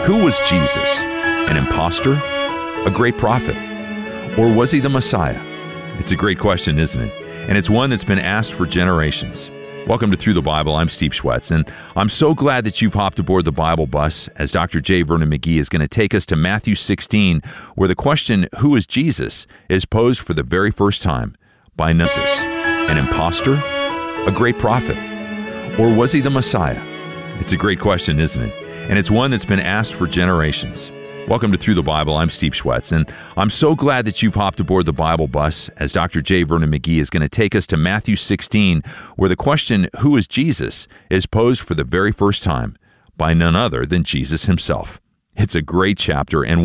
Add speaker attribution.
Speaker 1: Who was Jesus? An imposter? A great prophet? Or was he the Messiah? It's a great question, isn't it? And it's one that's been asked for generations. Welcome to Through the Bible. I'm Steve Schwetz, and I'm so glad that you've hopped aboard the Bible bus as Dr. J. Vernon McGee is going to take us to Matthew 16, where the question, who is Jesus, is posed for the very first time by Moses. An imposter? A great prophet? Or was he the Messiah? It's a great question, isn't it? And it's one that's been asked for generations. Welcome to Through the Bible. I'm Steve Schwetz, and I'm so glad that you've hopped aboard the Bible bus as Dr. J. Vernon McGee is going to take us to Matthew 16, where the question, who is Jesus, is posed for the very first time by none other than Jesus himself. It's a great chapter and